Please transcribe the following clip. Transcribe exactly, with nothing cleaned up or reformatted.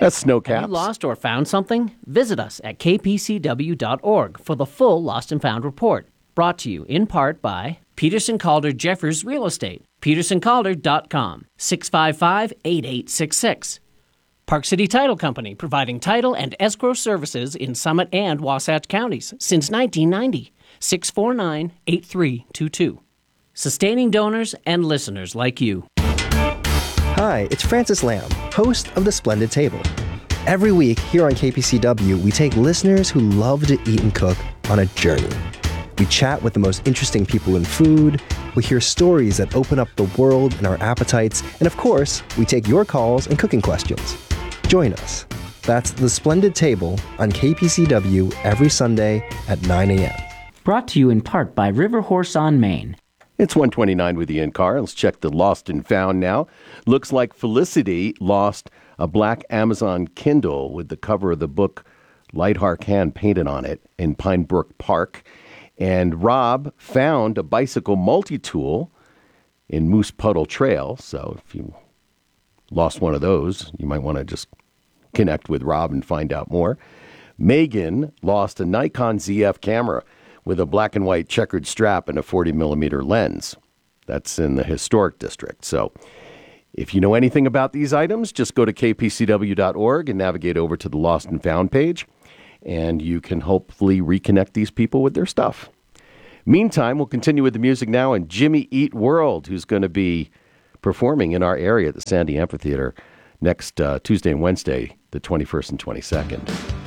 That's snow Have caps. you lost or found something? Visit us at k p c w dot org for the full Lost and Found report. Brought to you in part by Peterson Calder Jeffers Real Estate, peterson calder dot com, six five five, eight eight six six. Park City Title Company, providing title and escrow services in Summit and Wasatch counties since nineteen ninety, six four nine, eight three two two. Sustaining donors and listeners like you. Hi, it's Francis Lamb, host of The Splendid Table. Every week here on K P C W, we take listeners who love to eat and cook on a journey. We chat with the most interesting people in food, we hear stories that open up the world and our appetites, and of course, we take your calls and cooking questions. Join us. That's The Splendid Table on K P C W every Sunday at nine a.m. Brought to you in part by River Horse on Main. It's one twenty-nine with the in-car. Let's check the lost and found now. Looks like Felicity lost a black Amazon Kindle with the cover of the book Lightheart Hand painted on it in Pine Brook Park. And Rob found a bicycle multi-tool in Moose Puddle Trail. So if you lost one of those, you might want to just connect with Rob and find out more. Megan lost a Nikon Z F camera with a black and white checkered strap and a forty millimeter lens. That's in the historic district. So if you know anything about these items, just go to k p c w dot org and navigate over to the Lost and Found page, and you can hopefully reconnect these people with their stuff. Meantime, we'll continue with the music now, and Jimmy Eat World, who's going to be performing in our area at the Sandy Amphitheater next uh, Tuesday and Wednesday, the twenty-first and twenty-second.